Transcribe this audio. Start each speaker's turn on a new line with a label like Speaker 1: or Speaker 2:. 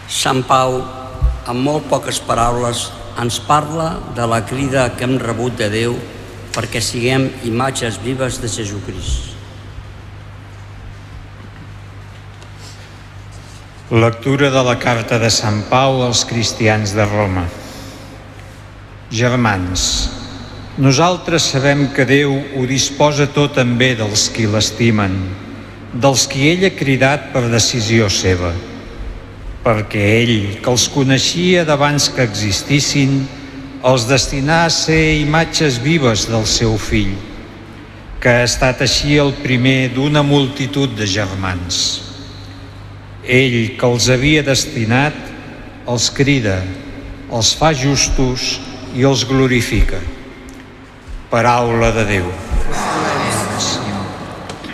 Speaker 1: Sant Pau, amb molt poques paraules, ens parla de la crida que hem rebut de Déu perquè siguem imatges vives de Jesucrist.
Speaker 2: Lectura de la carta de Sant Pau als cristians de Roma. Germans, nosaltres sabem que Déu ho disposa tot en bé dels qui l'estimen, dels qui ell ha cridat per decisió seva, perquè ell, que els coneixia d'abans que existissin, els destinà a ser imatges vives del seu fill, que ha estat així el primer d'una multitud de germans. Ell, que els havia destinat, els crida, els fa justos i els glorifica. Paraula de Déu.